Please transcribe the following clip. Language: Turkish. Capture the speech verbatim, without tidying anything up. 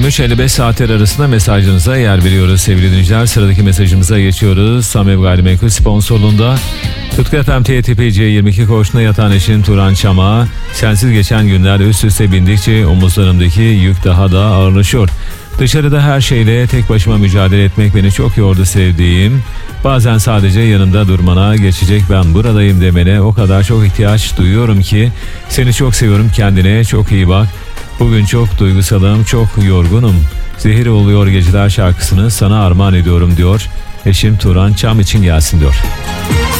yirmi üç elli beş saatler arasında mesajlarınıza yer veriyoruz sevgili dinleyiciler. Sıradaki mesajımıza geçiyoruz. Samev Gayrimenkul sponsorluğunda Tutku F M T T P C yirmi iki koğuşunda yatan eşim Turan Çam'a, sensiz geçen günler üst üste bindikçe omuzlarımdaki yük daha da ağırlaşıyor. Dışarıda her şeyle tek başıma mücadele etmek beni çok yordu sevdiğim. Bazen sadece yanımda durmana, geçecek ben buradayım demene o kadar çok ihtiyaç duyuyorum ki seni çok seviyorum, kendine çok iyi bak. Bugün çok duygusalım, çok yorgunum. Zehir oluyor geceler şarkısını sana armağan ediyorum diyor. Eşim Turan Çam için gelsin diyor.